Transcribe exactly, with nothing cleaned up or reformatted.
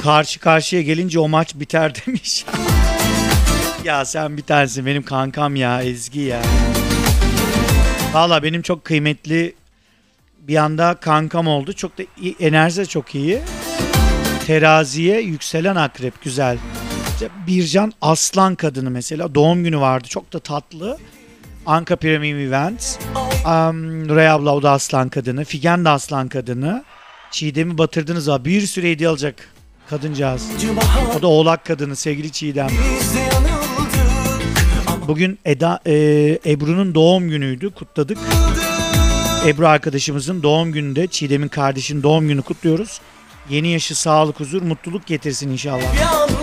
Karşı karşıya gelince o maç biter demiş. Ya sen bir tanesin benim kankam ya, Ezgi ya. Valla benim çok kıymetli bir anda kankam oldu. Çok da iyi, enerji de çok iyi. Teraziye yükselen akrep, güzel. İşte Bircan aslan kadını mesela, doğum günü vardı, çok da tatlı. Anka Premium Events. Um, Nuray abla o da aslan kadını. Figen de aslan kadını. Çiğdem'i batırdınız ha. Bir sürü hediye alacak kadıncağız. O da oğlak kadını, sevgili Çiğdem. Bugün Eda, e, Ebru'nun doğum günüydü. Kutladık. Ebru arkadaşımızın doğum gününde, Çiğdem'in kardeşinin doğum günü kutluyoruz. Yeni yaşı sağlık, huzur, mutluluk getirsin inşallah.